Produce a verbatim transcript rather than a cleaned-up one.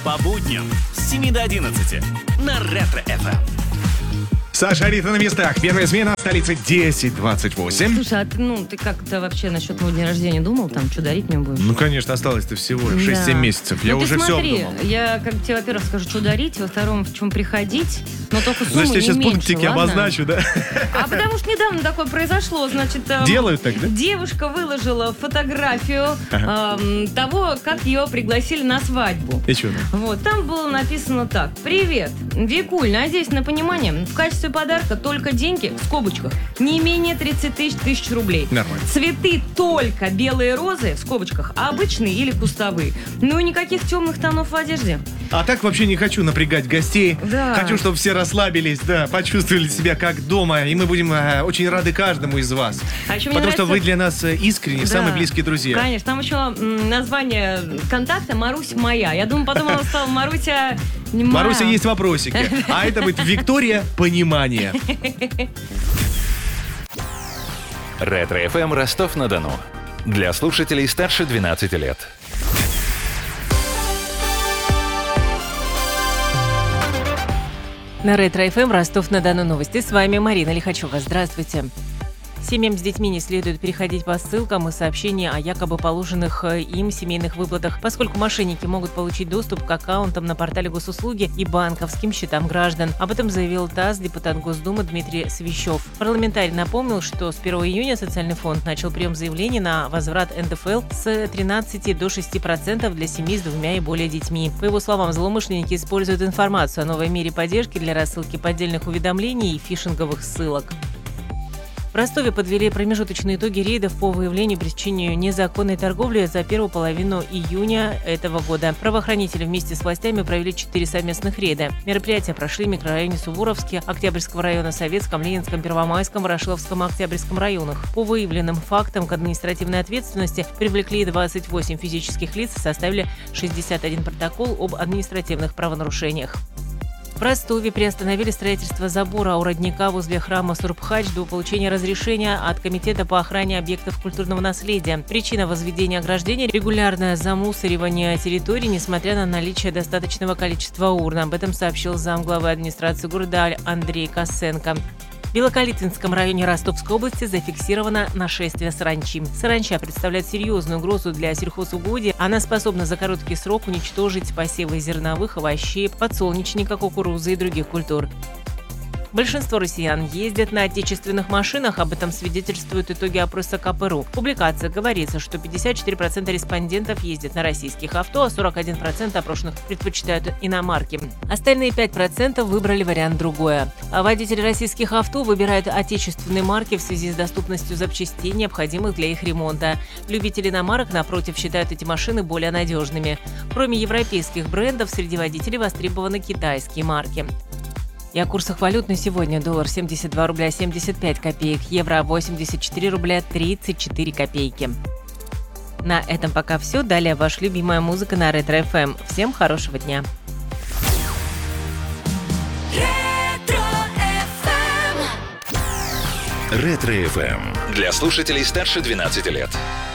По будням с семи до одиннадцати на Ретро-эф эм. Саша, Рита на местах. Первая смена в столице десять двадцать восемь. Слушай, а ты, ну, ты как-то вообще насчет моего дня рождения думал? Там, что дарить мне будешь? Ну, конечно, осталось-то всего шесть-семь Да. месяцев. Ну, Я ты уже все смотри, обдумал. я как тебе, во-первых, скажу, что дарить, во-втором, в чем приходить, но только сумму Значит, я не сейчас меньше, пунктики ладно? обозначу, да? А потому что недавно такое произошло, значит... эм, Делают так, да? Девушка выложила фотографию эм, того, как ее пригласили на свадьбу. И что? Вот, там было написано так. Привет, Викуль, надеюсь на понимание. В качестве подарка только деньги, в скобочках, не менее тридцать тысяч тысяч рублей. Нормально. Цветы только белые розы, в скобочках, обычные или кустовые. Ну и никаких темных тонов в одежде. А так вообще не хочу напрягать гостей. Да. Хочу, чтобы все расслабились, да, почувствовали себя как дома. И мы будем э, очень рады каждому из вас. А еще мне Потому что нравится- вы для нас э, искренне, Да. самые близкие друзья. Конечно, там еще м, название контакта Марусь моя. Я думаю, потом она стала Маруся не моя. Маруся, есть вопросики. А это будет Виктория Понимание. Ретро-эф эм Ростов-на-Дону. Для слушателей старше двенадцати лет. На Ретро-эф эм Ростов-на-Дону новости. С вами Марина Лихачева. Здравствуйте. Семьям с детьми не следует переходить по ссылкам и сообщениям о якобы положенных э, им семейных выплатах, поскольку мошенники могут получить доступ к аккаунтам на портале госуслуги и банковским счетам граждан. Об этом заявил ТАСС депутат Госдумы Дмитрий Свищев. Парламентарий напомнил, что с первого июня социальный фонд начал прием заявлений на возврат эн дэ эф эл с тринадцати до шести процентов для семей с двумя и более детьми. По его словам, злоумышленники используют информацию о новой мере поддержки для рассылки поддельных уведомлений и фишинговых ссылок. В Ростове подвели промежуточные итоги рейдов по выявлению и пресечению незаконной торговли за первую половину июня этого года. Правоохранители вместе с властями провели четыре совместных рейда. Мероприятия прошли в микрорайоне Суворовске, Октябрьского района, Советском, Ленинском, Первомайском, Ворошиловском и Октябрьском районах. По выявленным фактам к административной ответственности привлекли двадцать восемь физических лиц и составили шестьдесят один протокол об административных правонарушениях. В Ростове приостановили строительство забора у родника возле храма Сурбхадж до получения разрешения от Комитета по охране объектов культурного наследия. Причина возведения ограждения – регулярное замусоривание территории, несмотря на наличие достаточного количества урн. Об этом сообщил замглавы администрации города Андрей Косенко. В Белокалитвинском районе Ростовской области зафиксировано нашествие саранчи. Саранча представляет серьезную угрозу для сельхозугодий. Она способна за короткий срок уничтожить посевы зерновых, овощей, подсолнечника, кукурузы и других культур. Большинство россиян ездят на отечественных машинах, об этом свидетельствуют итоги опроса ка пэ эр у. В публикации говорится, что пятьдесят четыре процента респондентов ездят на российских авто, а сорок один процент опрошенных предпочитают иномарки. Остальные пять процентов выбрали вариант другое. А водители российских авто выбирают отечественные марки в связи с доступностью запчастей, необходимых для их ремонта. Любители иномарок, напротив, считают эти машины более надежными. Кроме европейских брендов, среди водителей востребованы китайские марки. И о курсах валют на сегодня. Доллар семьдесят два рубля семьдесят пять копеек, евро восемьдесят четыре рубля тридцать четыре копейки. На этом пока все. Далее ваша любимая музыка на Ретро-эф эм. Всем хорошего дня. Ретро-эф эм. Для слушателей старше двенадцати лет.